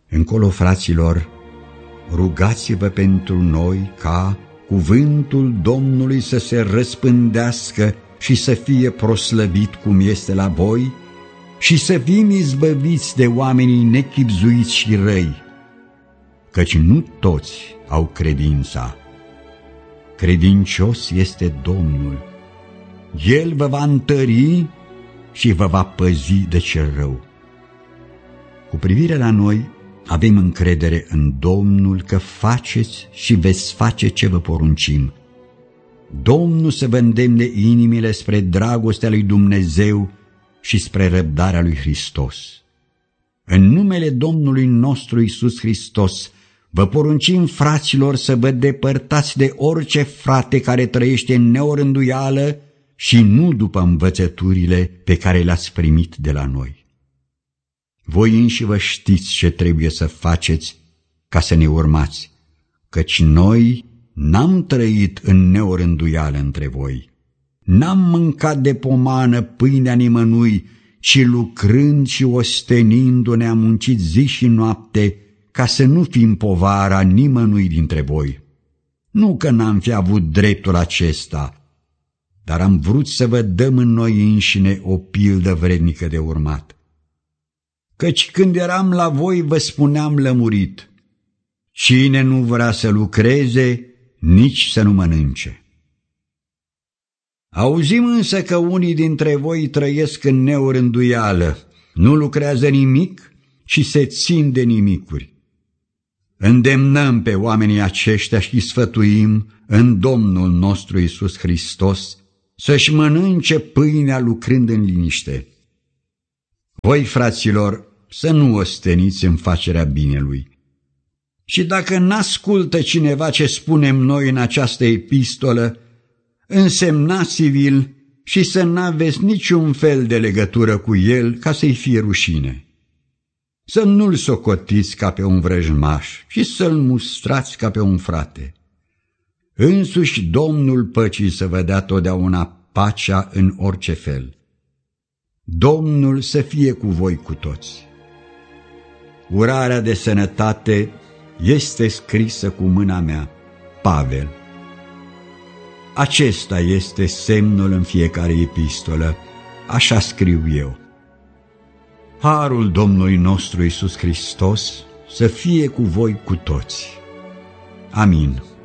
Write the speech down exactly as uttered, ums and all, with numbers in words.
Încolo, fraților, rugați-vă pentru noi ca cuvântul Domnului să se răspândească și să fie proslăvit cum este la voi și să fim izbăviți de oamenii nechibzuiți și răi, căci nu toți au credința. Credincios este Domnul. El vă va întări și vă va păzi de cel rău. Cu privire la noi, avem încredere în Domnul că faceți și veți face ce vă poruncim. Domnul să vă îndemne inimile spre dragostea lui Dumnezeu și spre răbdarea lui Hristos. În numele Domnului nostru Iisus Hristos, vă poruncim, fraților, să vă depărtați de orice frate care trăiește în neorânduială și nu după învățăturile pe care le-ați primit de la noi. Voi înși vă știți ce trebuie să faceți ca să ne urmați, căci noi n-am trăit în neorânduială între voi. N-am mâncat de pomană pâinea nimănui, ci lucrând și ostenindu-ne am muncit zi și noapte ca să nu fim povara nimănui dintre voi. Nu că n-am fi avut dreptul acesta, dar am vrut să vă dăm în noi înșine o pildă vrednică de urmat. Căci când eram la voi vă spuneam lămurit, cine nu vrea să lucreze, nici să nu mănânce. Auzim însă că unii dintre voi trăiesc în neorânduială, nu lucrează nimic și se țin de nimicuri. Îndemnăm pe oamenii aceștia și sfătuim în Domnul nostru Iisus Hristos să-și mănânce pâinea lucrând în liniște. Voi, fraților, să nu osteniți în facerea binelui. Și dacă n-ascultă cineva ce spunem noi în această epistolă, însemnați-vi-l și să n-aveți niciun fel de legătură cu el ca să-i fie rușine. Să nu-l socotiți ca pe un vrăjmaș și să-l mustrați ca pe un frate. Însuși Domnul păcii să vă dea totdeauna pacea în orice fel. Domnul să fie cu voi cu toți. Urarea de sănătate este scrisă cu mâna mea, Pavel. Acesta este semnul în fiecare epistolă, așa scriu eu. Harul Domnului nostru Iisus Hristos să fie cu voi cu toți. Amin.